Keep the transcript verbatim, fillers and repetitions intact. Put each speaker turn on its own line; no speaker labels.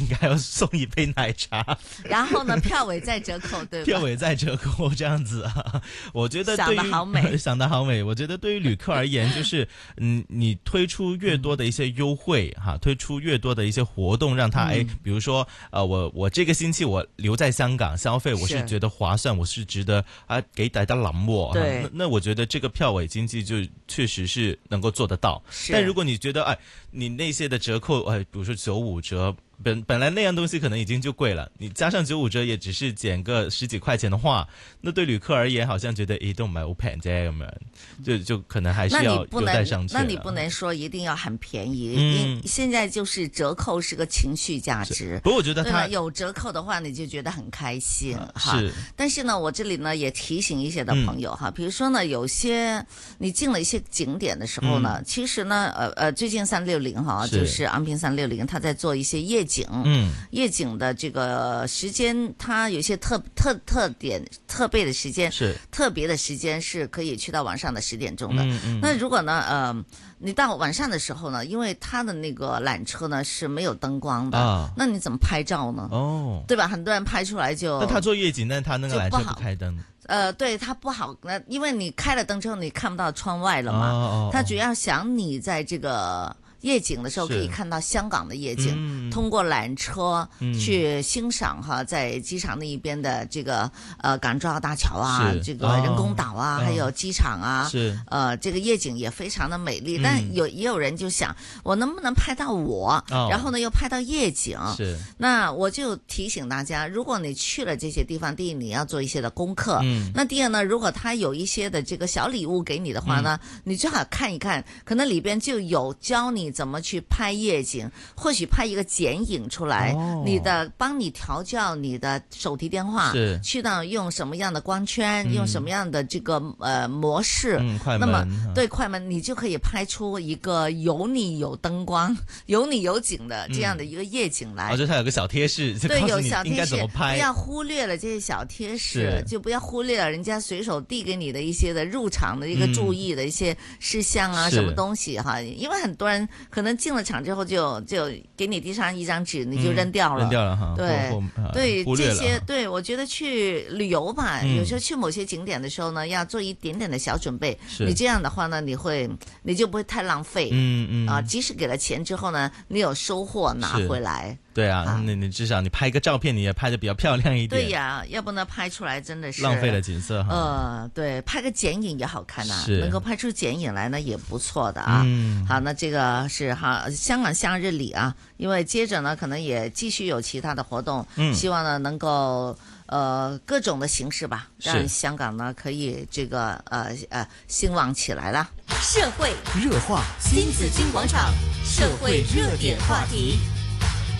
应该要送一杯奶茶。
然後呢，票尾再折扣，對吧？
票尾再折扣，這樣子啊，我覺得對於
想得好美，
想得好美。我覺得對於旅客而言，就是嗯，你推出越多的一些優惠哈、啊，推出越多的一些活動，讓他哎，比如說呃，我我這個星期我留在香港消費，我是覺得划算，我是值得啊，給大家諗我。
對、
啊那，那我覺得這個票尾經濟就確實是能夠做得到。但如果你覺得哎，你那些的折扣哎，比如說九五折。本本來那樣東西可能已經就貴了，你加上九五折也只是減個十幾塊錢的話，那對旅客而言好像覺得誒都唔係好平啫咁樣，就就可能還是要有待商榷。
那你不能說一定要很便宜，
嗯，
現在就是折扣是個情緒價值。
不過我覺得它
有折扣的話，你就覺得很開心、啊、
哈。是，
但是呢，我這裡呢也提醒一些的朋友哈，比、嗯、如說呢，有些你進了一些景點的時候呢，嗯、其實呢，呃呃，最近三六零哈，就是昂坪三六零，他在做一些夜景，嗯，夜景的這個時間，它有些特特特點、特別的時間，是特別的時間是可以去到晚上的十點鐘的。嗯嗯。那如果呢，呃，你到晚上的時候呢，因為它的那個纜車呢是沒有燈光的，啊，那你怎麼拍照呢？哦，對吧？很多人拍出來就，
那他做夜景，但他那個纜車不開燈。
呃，對，它不好，那因為你開了燈之後，你看不到窗外了嘛。哦，它主要想你在這個夜景的時候可以看到香港的夜景，嗯，通過纜車去欣賞哈，在機場那一邊的這個呃港珠澳大橋啊，這個人工島啊，哦，還有機場啊，是呃這個夜景也非常的美麗。嗯，但有也有人就想，我能不能拍到我，哦，然後呢又拍到夜景？是，那我就提醒大家，如果你去了這些地方，第一你要做一些的功課，嗯，那第二呢，如果他有一些的這個小禮物給你的話呢，嗯，你最好看一看，可能裏邊就有教你怎麼去拍夜景，或許拍一個剪影出來，哦，你的幫你調教你的手提電話，是去到用什麼樣的光圈，嗯，用什麼樣的這個呃模式，嗯，快門，那麼對快門，你就可以拍出一個有你有燈光、有你有景的這樣的一個夜景來。我覺得它有個小貼士，對，有小貼士，不要忽略了這些小貼士，就不要忽略了人家隨手遞給你的一些的入場的一個注意的一些事項啊，嗯，什麼東西哈，因為很多人可能進了場之後就就給你遞上一張紙，你就扔掉了，嗯，扔掉了哈。對對，這些對我覺得去旅遊吧，嗯，有時候去某些景點的時候呢，要做一點點的小準備。你這樣的話呢，你會你就不會太浪費。嗯嗯啊，即使給了錢之後呢，你有收穫拿回來。對啊，那你至少你拍個照片，你也拍得比較漂亮一點。對呀，要不呢拍出來真的是浪費了景色哈。呃，對，拍個剪影也好看呐，能夠拍出剪影來呢也不錯的啊。嗯，好，那這個是哈香港夏日禮啊，因為接着呢可能也繼續有其他的活動，嗯，希望呢能夠呃各種的形式吧，讓香港呢可以這個呃呃興旺起來了。社會熱話，新紫荊廣場，社會熱點話題。